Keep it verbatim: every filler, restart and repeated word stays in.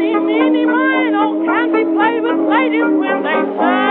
Eeny, meeny, miny, oh, can't be played with ladies when they say.